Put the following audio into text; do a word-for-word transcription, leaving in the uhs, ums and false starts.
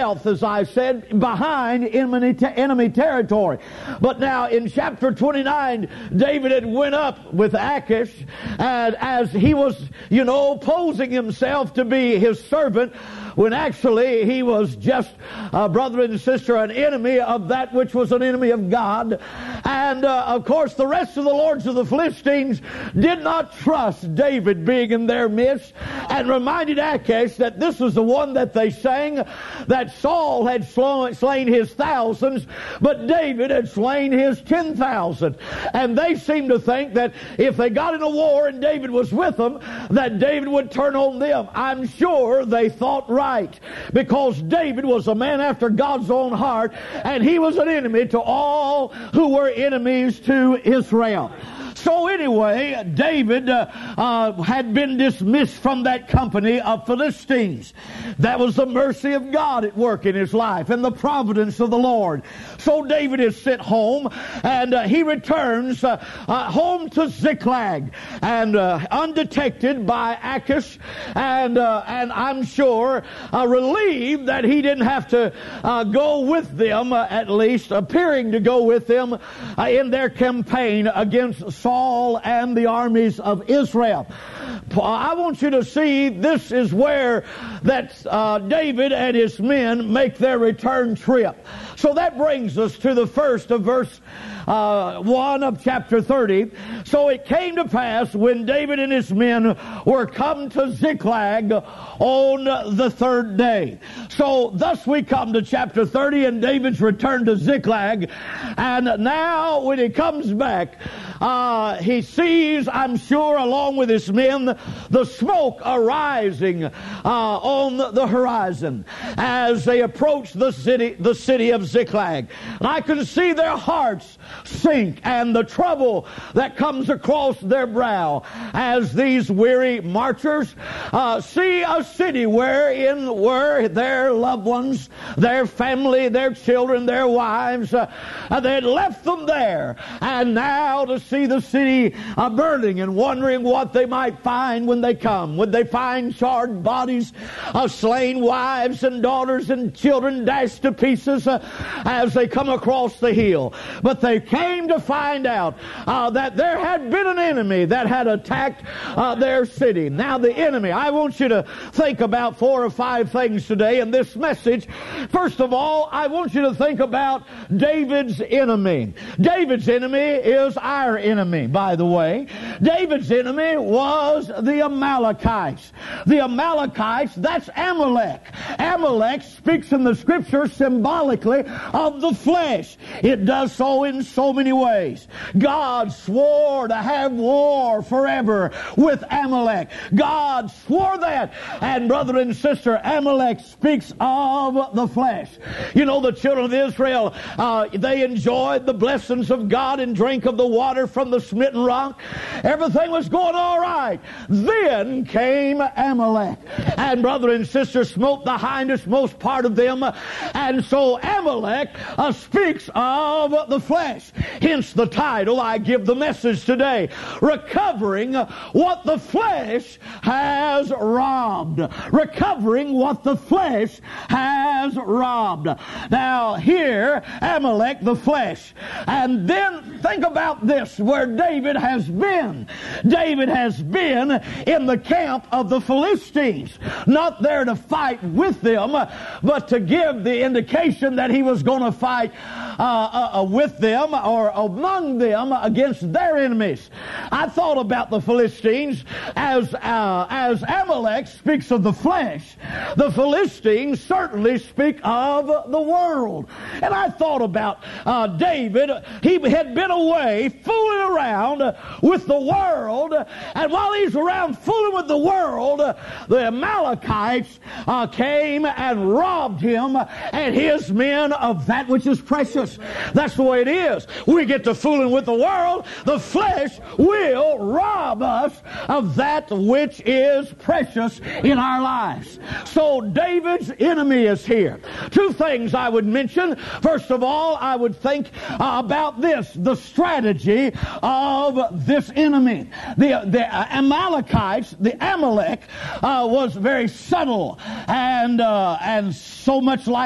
south, as I said, behind enemy, enemy territory. But now in chapter twenty-nine, David had went up with Achish, and as he was, you know, posing himself to be his servant, when actually he was just, uh, brother and sister, an enemy of that which was an enemy of God. And, uh, of course, the rest of the lords of the Philistines did not trust David being in their midst, and reminded Achish that this was the one that they sang, that Saul had slain his thousands, but David had slain his ten thousand. And they seemed to think that if they got in a war and David was with them, that David would turn on them. I'm sure they thought right. Right, because David was a man after God's own heart, and he was an enemy to all who were enemies to Israel. So anyway, David uh, uh, had been dismissed from that company of Philistines. That was the mercy of God at work in his life and the providence of the Lord. So David is sent home, and uh, he returns uh, uh, home to Ziklag, and uh, undetected by Achish, and uh, and I'm sure uh, relieved that he didn't have to uh, go with them, uh, at least appearing to go with them uh, in their campaign against Saul and the armies of Israel. I want you to see this is where that uh, David and his men make their return trip. So that brings us to the first of verse uh, one of chapter thirty. So it came to pass when David and his men were come to Ziklag on the third day. So thus we come to chapter thirty and David's return to Ziklag. And now when he comes back, uh, he sees, I'm sure, along with his men, the smoke arising uh, on the horizon as they approach the city, the city of Ziklag. And I can see their hearts sink and the trouble that comes across their brow as these weary marchers uh, see a city wherein were their loved ones, their family, their children, their wives. Uh, they had left them there, and now to see the city uh, burning and wondering what they might find when they come. Would they find charred bodies of slain wives and daughters and children dashed to pieces uh, as they come across the hill? But they came to find out uh, that there had been an enemy that had attacked uh, their city. Now the enemy, I want you to think about four or five things today in this message. First of all, I want you to think about David's enemy. David's enemy is our enemy, by the way. David's enemy was the Amalekites. The Amalekites, that's Amalek. Amalek speaks in the Scripture symbolically of the flesh. It does so in so many ways. God swore to have war forever with Amalek. God swore that. And brother and sister, Amalek speaks of the flesh. You know, the children of Israel, uh, they enjoyed the blessings of God and drank of the water from the smitten rock. Everything was going all right. Then came Amalek, and brother and sister smote the hindmost part of them. And so Amalek uh, speaks of the flesh. Hence the title I give the message today, Recovering What the Flesh Has Robbed. Recovering what the flesh has robbed. Now here, Amalek, the flesh. And then think about this, where David has been. David has been in the camp of the Philistines. Not there to fight with them, but to give the indication that he was going to fight uh, uh, with them or among them against their enemies. I thought about the Philistines as, uh, as Amalek speaks of the flesh. The Philistines certainly speak of the world. And I thought about uh, David. He had been away fooling around with the world, and while he's around fooling with the world, the Amalekites uh, came and robbed him and his men of that which is precious. That's the way it is. We get to fooling with the world, the flesh will rob us of that which is precious in our lives. So David's enemy is here. Two things I would mention. First of all, I would think uh, about this, the strategy of this enemy. The, the uh, Amalekites, the Amalek, uh, was very subtle and, uh, and so much like